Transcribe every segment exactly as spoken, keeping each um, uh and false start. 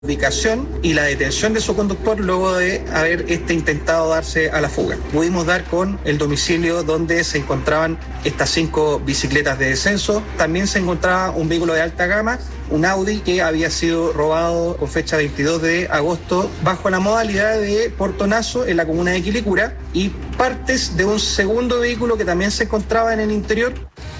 ubicación y la detención de su conductor luego de haber este intentado darse a la fuga. Pudimos dar con el domicilio donde se encontraban estas cinco bicicletas de descenso. También se encontraba un vehículo de alta gama, un Audi, que había sido robado con fecha veintidós de agosto bajo la modalidad de portonazo en la comuna de Quilicura, y partes de un segundo vehículo que también se encontraba en el interior.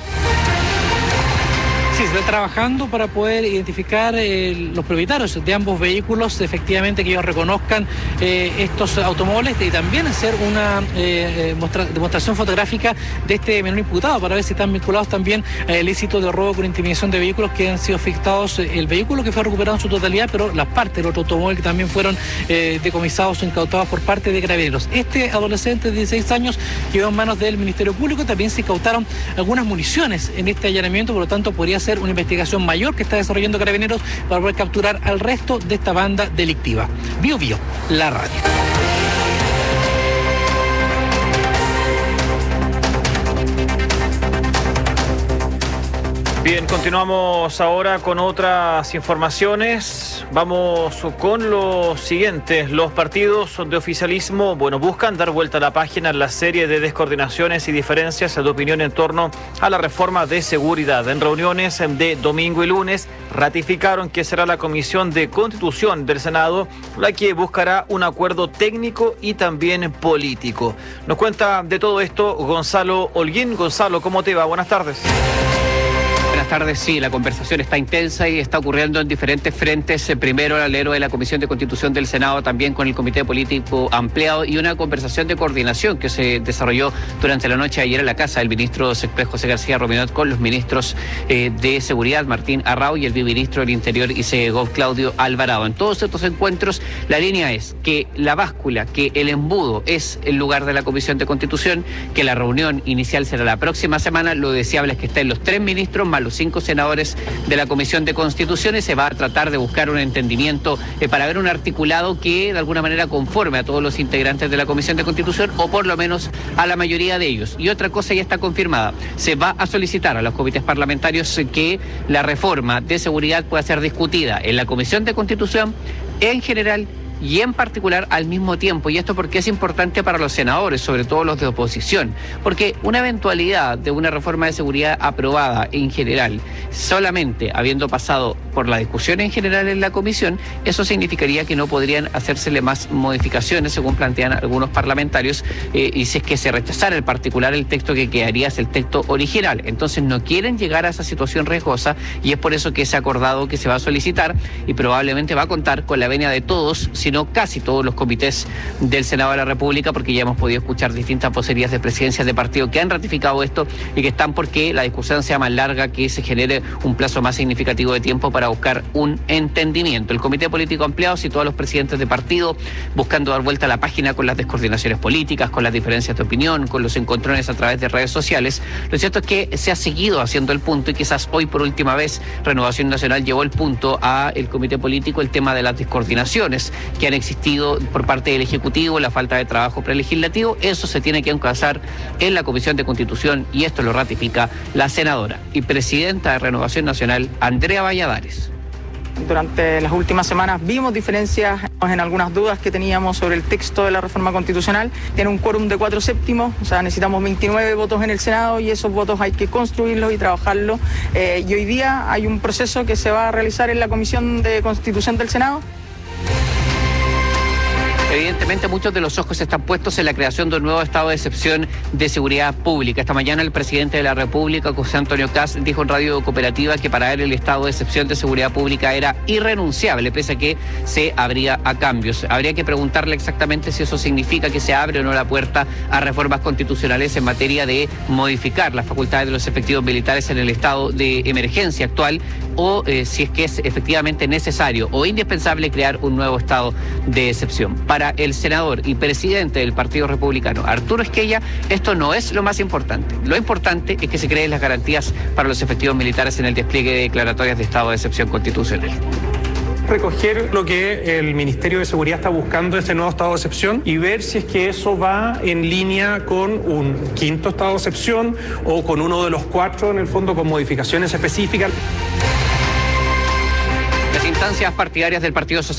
Sí, se está trabajando para poder identificar eh, los propietarios de ambos vehículos, efectivamente que ellos reconozcan eh, estos automóviles, y también hacer una eh, mostra, demostración fotográfica de este menor imputado para ver si están vinculados también al ilícito de robo con intimidación de vehículos, que han sido afectados el vehículo que fue recuperado en su totalidad, pero las partes del otro automóvil que también fueron eh, decomisados o incautados por parte de Carabineros. Este adolescente de dieciséis años quedó en manos del Ministerio Público. También se incautaron algunas municiones en este allanamiento, por lo tanto podría ser una investigación mayor que está desarrollando Carabineros para poder capturar al resto de esta banda delictiva. Bio Bio, la radio. Bien, continuamos ahora con otras informaciones. Vamos con lo siguiente. Los partidos de oficialismo, bueno, buscan dar vuelta a la página en la serie de descoordinaciones y diferencias de opinión en torno a la reforma de seguridad. En reuniones de domingo y lunes ratificaron que será la Comisión de Constitución del Senado la que buscará un acuerdo técnico y también político. Nos cuenta de todo esto Gonzalo Holguín. Gonzalo, ¿cómo te va? Buenas tardes. Buenas tardes, sí, la conversación está intensa y está ocurriendo en diferentes frentes. Primero, al alero de la Comisión de Constitución del Senado, también con el Comité Político Ampliado, y una conversación de coordinación que se desarrolló durante la noche de ayer en la casa del ministro José García Rominot con los ministros eh, de Seguridad, Martín Arrau, y el viceministro del Interior y Segov, Claudio Alvarado. En todos estos encuentros, la línea es que la báscula, que el embudo es el lugar de la Comisión de Constitución, que la reunión inicial será la próxima semana. Lo deseable es que estén los tres ministros más los cinco senadores de la Comisión de Constitución, y se va a tratar de buscar un entendimiento eh, para ver un articulado que de alguna manera conforme a todos los integrantes de la Comisión de Constitución, o por lo menos a la mayoría de ellos. Y otra cosa ya está confirmada: se va a solicitar a los comités parlamentarios que la reforma de seguridad pueda ser discutida en la Comisión de Constitución en general y en particular al mismo tiempo. Y esto porque es importante para los senadores, sobre todo los de oposición, porque una eventualidad de una reforma de seguridad aprobada en general, solamente habiendo pasado por la discusión en general en la comisión, eso significaría que no podrían hacérsele más modificaciones, según plantean algunos parlamentarios, eh, y si es que se rechazara en particular el texto, que quedaría es el texto original. Entonces no quieren llegar a esa situación riesgosa, y es por eso que se ha acordado que se va a solicitar, y probablemente va a contar con la venia de todos, si no casi todos los comités del Senado de la República, porque ya hemos podido escuchar distintas vocerías de presidencias de partido que han ratificado esto y que están porque la discusión sea más larga, que se genere un plazo más significativo de tiempo para buscar un entendimiento. El Comité Político Ampliado y todos los presidentes de partido buscando dar vuelta a la página con las descoordinaciones políticas, con las diferencias de opinión, con los encontrones a través de redes sociales. Lo cierto es que se ha seguido haciendo el punto, y quizás hoy por última vez Renovación Nacional llevó el punto a el Comité Político, el tema de las descoordinaciones que han existido por parte del Ejecutivo, la falta de trabajo prelegislativo. Eso se tiene que encauzar en la Comisión de Constitución, y esto lo ratifica la senadora y presidenta de Renovación Nacional, Andrea Valladares. Durante las últimas semanas vimos diferencias en algunas dudas que teníamos sobre el texto de la reforma constitucional. Tiene un quórum de cuatro séptimos, o sea, necesitamos veintinueve votos en el Senado, y esos votos hay que construirlos y trabajarlos. Eh, y hoy día hay un proceso que se va a realizar en la Comisión de Constitución del Senado. Evidentemente muchos de los ojos están puestos en la creación de un nuevo estado de excepción de seguridad pública. Esta mañana el presidente de la República, José Antonio Kast, dijo en Radio Cooperativa que para él el estado de excepción de seguridad pública era irrenunciable, pese a que se abría a cambios. Habría que preguntarle exactamente si eso significa que se abre o no la puerta a reformas constitucionales en materia de modificar las facultades de los efectivos militares en el estado de emergencia actual, o eh, si es que es efectivamente necesario o indispensable crear un nuevo estado de excepción. Para el senador y presidente del Partido Republicano, Arturo Esquella, esto no es lo más importante. Lo importante es que se creen las garantías para los efectivos militares en el despliegue de declaratorias de estado de excepción constitucional. Recoger lo que el Ministerio de Seguridad está buscando, este nuevo estado de excepción, y ver si es que eso va en línea con un quinto estado de excepción o con uno de los cuatro, en el fondo, con modificaciones específicas. instancias partidarias del Partido Socialista